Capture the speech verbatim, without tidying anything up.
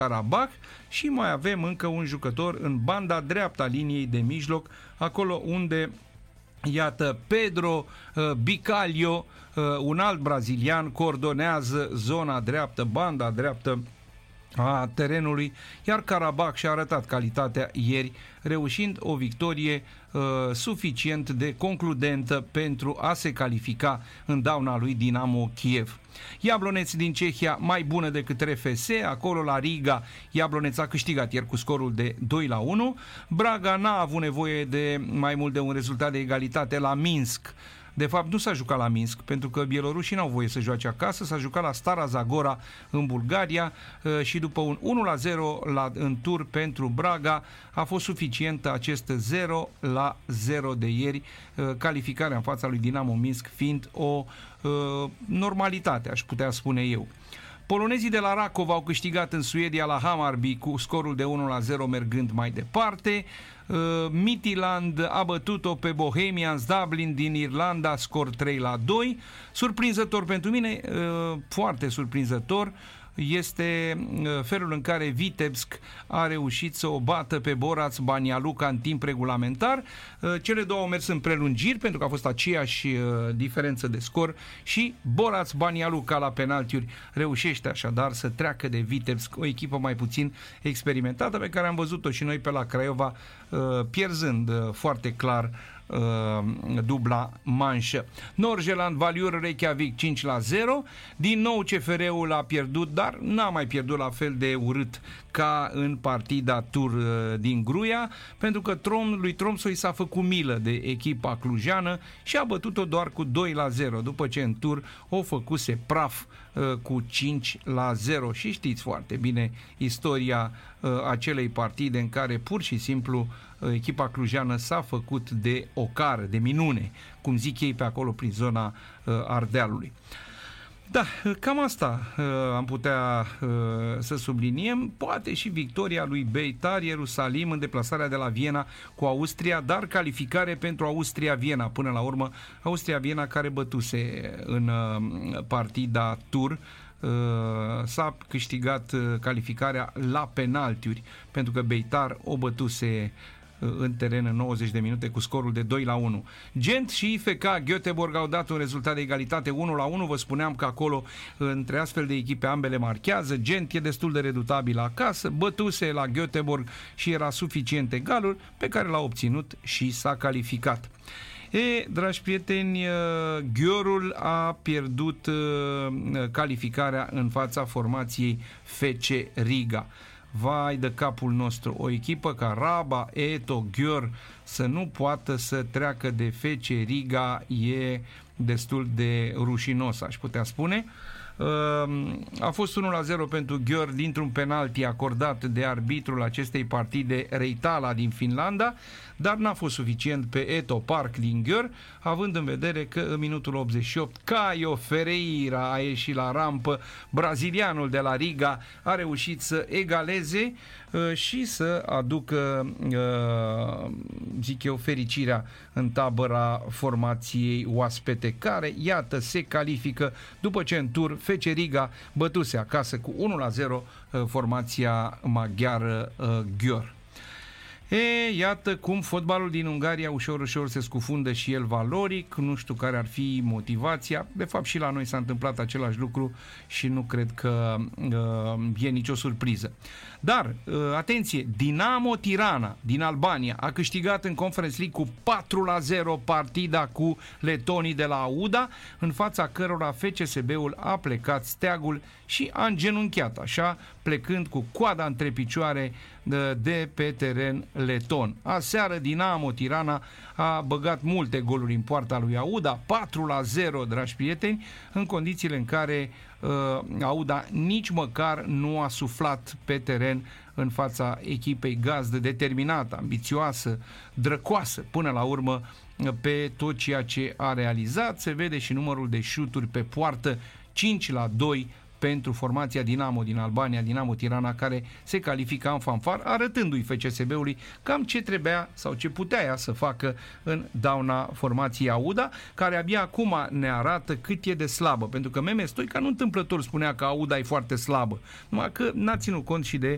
Karabakh și mai avem încă un jucător în banda dreaptă a liniei de mijloc, acolo unde, iată, Pedro uh, Bicalho, uh, un alt brazilian, coordonează zona dreaptă, banda dreaptă a terenului, iar Karabakh și-a arătat calitatea ieri, reușind o victorie uh, suficient de concludentă pentru a se califica în dauna lui Dinamo Kiev. Jablonec din Cehia mai bună decât R F S, acolo la Riga Jablonec a câștigat ieri cu scorul de doi la unu. Braga n-a avut nevoie de mai mult de un rezultat de egalitate la Minsk. De fapt, nu s-a jucat la Minsk, pentru că bielorușii n-au voie să joace acasă, s-a jucat la Stara Zagora în Bulgaria și după un unu la zero la, în tur pentru Braga a fost suficient acest zero la zero de ieri, calificarea în fața lui Dinamo Minsk fiind o uh, normalitate, aș putea spune eu. Polonezii de la Rakov au câștigat în Suedia la Hammarby cu scorul de unu la zero mergând mai departe. Uh, Midtjylland a bătut-o pe Bohemians Dublin din Irlanda, scor trei la doi. Surprinzător pentru mine, uh, foarte surprinzător, este felul în care Vitebsk a reușit să o bată pe Borac Banja Luka în timp regulamentar. Cele două au mers în prelungiri pentru că a fost aceeași diferență de scor și Borac Banja Luka la penaltiuri reușește așadar să treacă de Vitebsk, o echipă mai puțin experimentată pe care am văzut-o și noi pe la Craiova pierzând foarte clar dubla manșă. Norgeland Valiur Reykjavik cinci la zero. Din nou C F R-ul a pierdut, dar n-a mai pierdut la fel de urât ca în partida tur din Gruia, pentru că Trom, lui Tromsø s-a făcut milă de echipa clujană și a bătut-o doar cu doi la zero, după ce în tur o făcuse praf cu cinci la zero. Și știți foarte bine istoria acelei partide în care pur și simplu echipa clujană s-a făcut de ocară, de minune, cum zic ei pe acolo prin zona Ardealului. Da, cam asta uh, am putea uh, să subliniem. Poate și victoria lui Beitar Ierusalim în deplasarea de la Viena cu Austria, dar calificare pentru Austria-Viena. Până la urmă, Austria-Viena care bătuse în uh, partida tur, uh, s-a câștigat uh, calificarea la penaltiuri, pentru că Beitar o bătuse în teren în nouăzeci de minute cu scorul de doi la unu. Gent și I F K Göteborg au dat un rezultat de egalitate unu la unu. Vă spuneam că acolo între astfel de echipe ambele marchează. Gent e destul de redutabil acasă, bătuse la Göteborg și era suficient egalul pe care l-a obținut și s-a calificat. E, dragi prieteni, Ghiorul a pierdut calificarea în fața formației F C Riga. Vai de capul nostru, o echipă ca Raba, Eto, Ghior să nu poată să treacă de F C Riga e destul de rușinos, aș putea spune. A fost unu la zero pentru Ghior dintr-un penalti acordat de arbitrul acestei partide, Reitala din Finlanda, dar n-a fost suficient pe Eto Park din Ghior, având în vedere că în minutul optzeci și opt Caio Ferreira a ieșit la rampă, brazilianul de la Riga a reușit să egaleze uh, și să aducă, uh, zic eu, fericirea în tabăra formației oaspete, care, iată, se califică după ce în tur F C Riga bătuse acasă cu unu la zero uh, formația maghiară uh, Ghior. E, iată cum fotbalul din Ungaria ușor, ușor se scufundă și el valoric, nu știu care ar fi motivația, de fapt și la noi s-a întâmplat același lucru și nu cred că uh, e nicio surpriză. Dar, uh, atenție, Dinamo Tirana din Albania a câștigat în Conference League cu patru la zero partida cu letonii de la Auda, în fața cărora F C S B-ul a plecat steagul și a îngenunchiat așa, plecând cu coada între picioare de, de pe teren leton. Aseară Dinamo Tirana a băgat multe goluri în poarta lui Auda, patru la zero, dragi prieteni, în condițiile în care uh, Auda nici măcar nu a suflat pe teren în fața echipei gazdă, determinată, ambițioasă, drăcoasă, până la urmă pe tot ceea ce a realizat. Se vede și numărul de șuturi pe poartă, cinci la doi pentru formația Dinamo din Albania, Dinamo Tirana, care se califica în fanfar, arătându-i F C S B-ului cam ce trebuia sau ce putea ea să facă în dauna formației Auda, care abia acum ne arată cât e de slabă, pentru că Meme Stoica nu întâmplător spunea că Auda e foarte slabă, numai că n-a ținut cont și de